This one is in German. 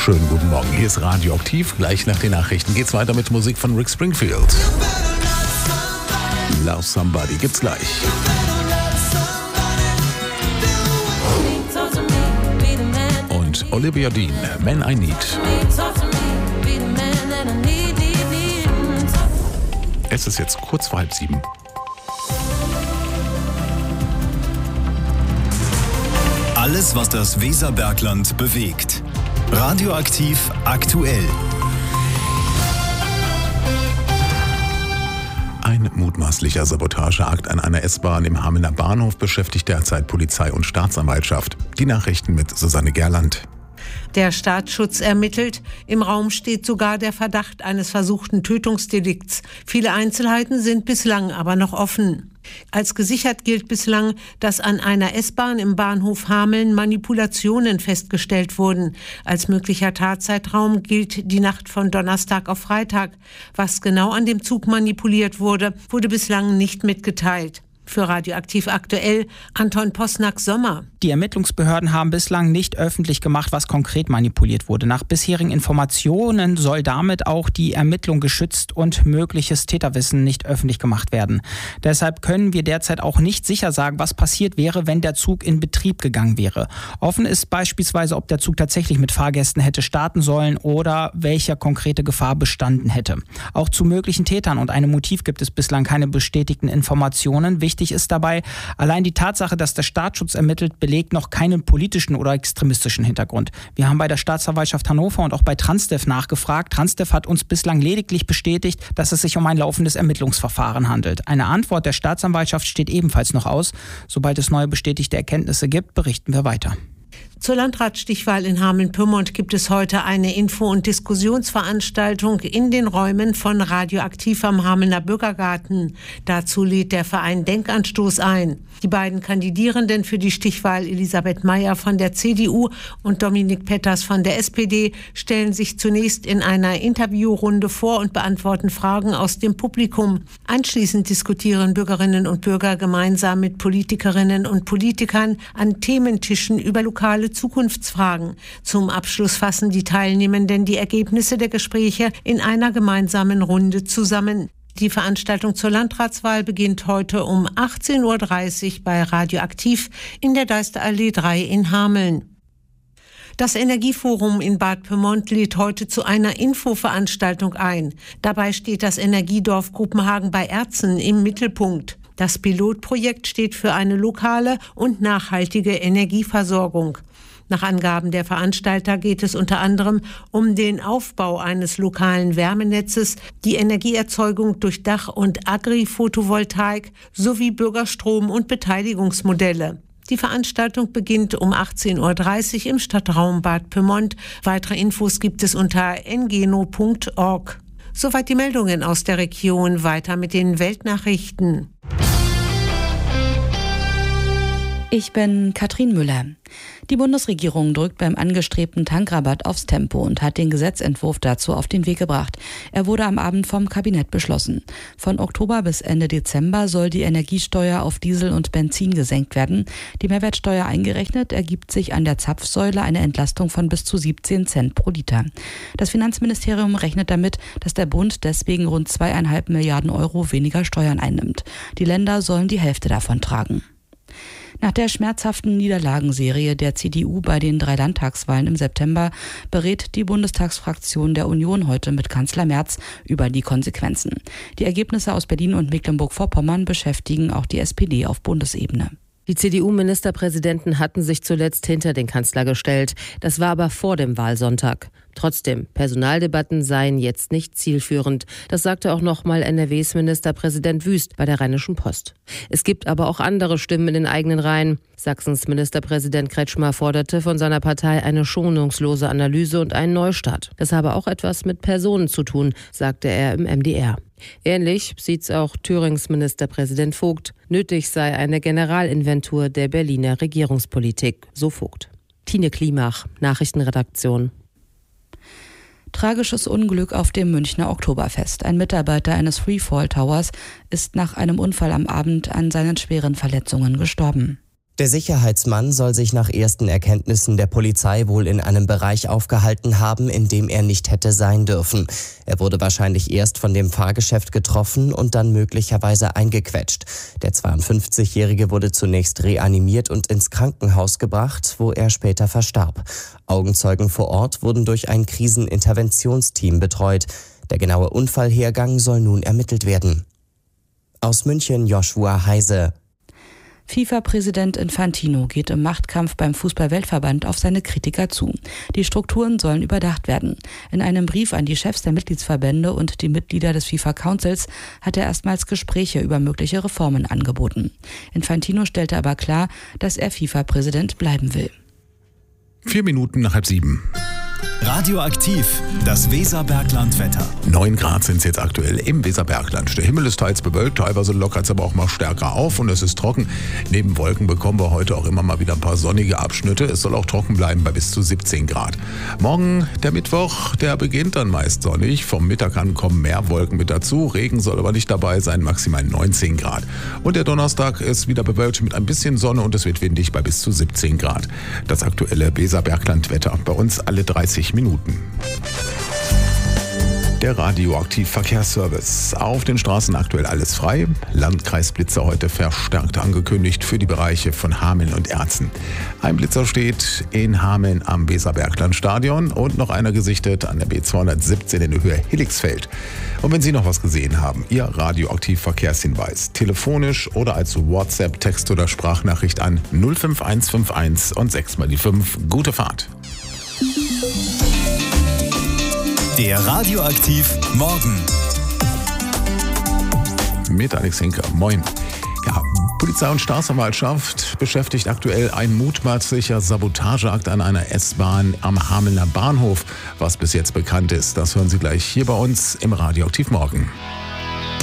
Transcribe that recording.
Schönen guten Morgen, hier ist Radioaktiv. Gleich nach den Nachrichten geht's weiter mit Musik von Rick Springfield. Love Somebody gibt's gleich. Und Olivia Dean, Man I Need. Es ist jetzt kurz vor 6:30. Alles, was das Weserbergland bewegt. Radioaktiv aktuell. Ein mutmaßlicher Sabotageakt an einer S-Bahn im Hamelner Bahnhof beschäftigt derzeit Polizei und Staatsanwaltschaft. Die Nachrichten mit Susanne Gerland. Der Staatsschutz ermittelt. Im Raum steht sogar der Verdacht eines versuchten Tötungsdelikts. Viele Einzelheiten sind bislang aber noch offen. Als gesichert gilt bislang, dass an einer S-Bahn im Bahnhof Hameln Manipulationen festgestellt wurden. Als möglicher Tatzeitraum gilt die Nacht von Donnerstag auf Freitag. Was genau an dem Zug manipuliert wurde, wurde bislang nicht mitgeteilt. Für Radioaktiv aktuell, Anton Posnack-Sommer. Die Ermittlungsbehörden haben bislang nicht öffentlich gemacht, was konkret manipuliert wurde. Nach bisherigen Informationen soll damit auch die Ermittlung geschützt und mögliches Täterwissen nicht öffentlich gemacht werden. Deshalb können wir derzeit auch nicht sicher sagen, was passiert wäre, wenn der Zug in Betrieb gegangen wäre. Offen ist beispielsweise, ob der Zug tatsächlich mit Fahrgästen hätte starten sollen oder welche konkrete Gefahr bestanden hätte. Auch zu möglichen Tätern und einem Motiv gibt es bislang keine bestätigten Informationen. Wichtig ist dabei, allein die Tatsache, dass der Staatsschutz ermittelt, belegt noch keinen politischen oder extremistischen Hintergrund. Wir haben bei der Staatsanwaltschaft Hannover und auch bei Transdev nachgefragt. Transdev hat uns bislang lediglich bestätigt, dass es sich um ein laufendes Ermittlungsverfahren handelt. Eine Antwort der Staatsanwaltschaft steht ebenfalls noch aus. Sobald es neue bestätigte Erkenntnisse gibt, berichten wir weiter. Zur Landratsstichwahl in Hameln-Pyrmont gibt es heute eine Info- und Diskussionsveranstaltung in den Räumen von Radioaktiv am Hamelner Bürgergarten. Dazu lädt der Verein Denkanstoß ein. Die beiden Kandidierenden für die Stichwahl, Elisabeth Meyer von der CDU und Dominik Petters von der SPD, stellen sich zunächst in einer Interviewrunde vor und beantworten Fragen aus dem Publikum. Anschließend diskutieren Bürgerinnen und Bürger gemeinsam mit Politikerinnen und Politikern an Thementischen über lokale Zukunftsfragen. Zum Abschluss fassen die Teilnehmenden die Ergebnisse der Gespräche in einer gemeinsamen Runde zusammen. Die Veranstaltung zur Landratswahl beginnt heute um 18:30 Uhr bei Radioaktiv in der Deisterallee 3 in Hameln. Das Energieforum in Bad Pyrmont lädt heute zu einer Infoveranstaltung ein. Dabei steht das Energiedorf Kopenhagen bei Erzen im Mittelpunkt. Das Pilotprojekt steht für eine lokale und nachhaltige Energieversorgung. Nach Angaben der Veranstalter geht es unter anderem um den Aufbau eines lokalen Wärmenetzes, die Energieerzeugung durch Dach- und Agri-Photovoltaik sowie Bürgerstrom- und Beteiligungsmodelle. Die Veranstaltung beginnt um 18:30 Uhr im Stadtraum Bad Pyrmont. Weitere Infos gibt es unter ngeno.org. Soweit die Meldungen aus der Region. Weiter mit den Weltnachrichten. Ich bin Katrin Müller. Die Bundesregierung drückt beim angestrebten Tankrabatt aufs Tempo und hat den Gesetzentwurf dazu auf den Weg gebracht. Er wurde am Abend vom Kabinett beschlossen. Von Oktober bis Ende Dezember soll die Energiesteuer auf Diesel und Benzin gesenkt werden. Die Mehrwertsteuer eingerechnet ergibt sich an der Zapfsäule eine Entlastung von bis zu 17 Cent pro Liter. Das Finanzministerium rechnet damit, dass der Bund deswegen rund 2,5 Milliarden Euro weniger Steuern einnimmt. Die Länder sollen die Hälfte davon tragen. Nach der schmerzhaften Niederlagenserie der CDU bei den 3 Landtagswahlen im September berät die Bundestagsfraktion der Union heute mit Kanzler Merz über die Konsequenzen. Die Ergebnisse aus Berlin und Mecklenburg-Vorpommern beschäftigen auch die SPD auf Bundesebene. Die CDU-Ministerpräsidenten hatten sich zuletzt hinter den Kanzler gestellt. Das war aber vor dem Wahlsonntag. Trotzdem, Personaldebatten seien jetzt nicht zielführend. Das sagte auch nochmal NRWs Ministerpräsident Wüst bei der Rheinischen Post. Es gibt aber auch andere Stimmen in den eigenen Reihen. Sachsens Ministerpräsident Kretschmer forderte von seiner Partei eine schonungslose Analyse und einen Neustart. Das habe auch etwas mit Personen zu tun, sagte er im MDR. Ähnlich sieht's auch Thürings Ministerpräsident Vogt. Nötig sei eine Generalinventur der Berliner Regierungspolitik, so Vogt. Tine Klimach, Nachrichtenredaktion. Tragisches Unglück auf dem Münchner Oktoberfest. Ein Mitarbeiter eines Freefall Towers ist nach einem Unfall am Abend an seinen schweren Verletzungen gestorben. Der Sicherheitsmann soll sich nach ersten Erkenntnissen der Polizei wohl in einem Bereich aufgehalten haben, in dem er nicht hätte sein dürfen. Er wurde wahrscheinlich erst von dem Fahrgeschäft getroffen und dann möglicherweise eingequetscht. Der 52-Jährige wurde zunächst reanimiert und ins Krankenhaus gebracht, wo er später verstarb. Augenzeugen vor Ort wurden durch ein Kriseninterventionsteam betreut. Der genaue Unfallhergang soll nun ermittelt werden. Aus München Joshua Heise. FIFA-Präsident Infantino geht im Machtkampf beim Fußball-Weltverband auf seine Kritiker zu. Die Strukturen sollen überdacht werden. In einem Brief an die Chefs der Mitgliedsverbände und die Mitglieder des FIFA-Councils hat er erstmals Gespräche über mögliche Reformen angeboten. Infantino stellte aber klar, dass er FIFA-Präsident bleiben will. 4 Minuten nach 6:30. Radioaktiv, das Weserbergland-Wetter. 9 Grad sind es jetzt aktuell im Weserbergland. Der Himmel ist teils bewölkt, teilweise lockert es aber auch mal stärker auf und es ist trocken. Neben Wolken bekommen wir heute auch immer mal wieder ein paar sonnige Abschnitte. Es soll auch trocken bleiben bei bis zu 17 Grad. Morgen, der Mittwoch, der beginnt dann meist sonnig. Vom Mittag an kommen mehr Wolken mit dazu. Regen soll aber nicht dabei sein, maximal 19 Grad. Und der Donnerstag ist wieder bewölkt mit ein bisschen Sonne und es wird windig bei bis zu 17 Grad. Das aktuelle Weserbergland-Wetter bei uns alle 30 Minuten. Der Radioaktiv-Verkehrsservice. Auf den Straßen aktuell alles frei. Landkreisblitzer heute verstärkt angekündigt für die Bereiche von Hameln und Erzen. Ein Blitzer steht in Hameln am Weserbergland-Stadion und noch einer gesichtet an der B217 in der Höhe Hillixfeld. Und wenn Sie noch was gesehen haben, Ihr Radioaktiv-Verkehrshinweis, telefonisch oder als WhatsApp, Text oder Sprachnachricht an 05151 und 6 mal die 5. Gute Fahrt. Der Radioaktiv Morgen. Mit Alex Hinker. Moin. Ja, Polizei und Staatsanwaltschaft beschäftigt aktuell ein mutmaßlicher Sabotageakt an einer S-Bahn am Hamelner Bahnhof. Was bis jetzt bekannt ist, das hören Sie gleich hier bei uns im Radioaktiv Morgen.